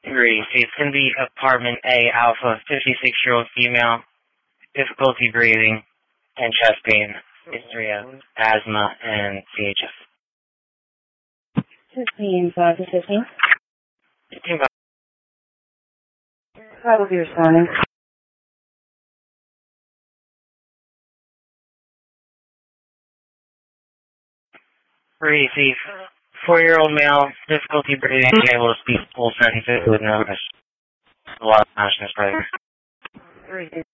3. So it's going to be apartment A, alpha, 56-year-old female, difficulty breathing, and chest pain, history of asthma and CHF. 15, 5 to 15. 15, I will be responding. 3. See, 4-year-old male, difficulty breathing, able to speak full sentences with no a lot of passion is present. 3.